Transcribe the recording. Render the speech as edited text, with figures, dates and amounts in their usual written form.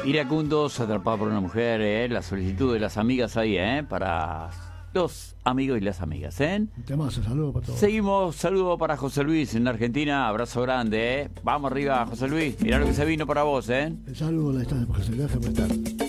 Iracundos, atrapado por una mujer, la solicitud de las amigas ahí, para los amigos y las amigas, Un temazo, saludo para todos. Seguimos, saludo para José Luis en Argentina, abrazo grande, Vamos arriba, José Luis, mirá lo que se vino para vos, El saludo a la distancia, porque se le hace prestar.